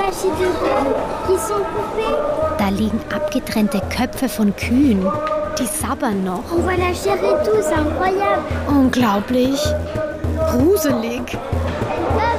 cachés dedans, qui sont coupés. Da liegen abgetrennte Köpfe von Kühen. Die sabbern noch. On voit la chair et tout, c'est incroyable. Unglaublich. Gruselig. Papa,